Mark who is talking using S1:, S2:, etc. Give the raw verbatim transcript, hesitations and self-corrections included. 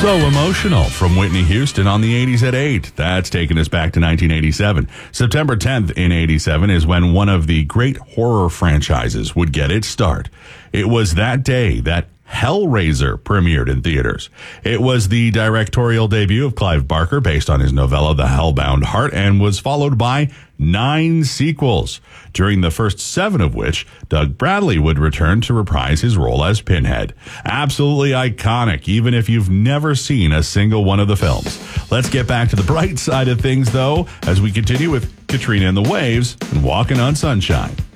S1: So Emotional from Whitney Houston on the eighties at eight. That's taking us back to nineteen eighty-seven. September tenth in eighty-seven is when one of the great horror franchises would get its start. It was that day that Hellraiser premiered in theaters. It was the directorial debut of Clive Barker based on his novella The Hellbound Heart and was followed by nine sequels, during the first seven of which Doug Bradley would return to reprise his role as Pinhead. Absolutely iconic, even if you've never seen a single one of the films. Let's get back to the bright side of things, though, as we continue with Katrina and the Waves and Walking on Sunshine.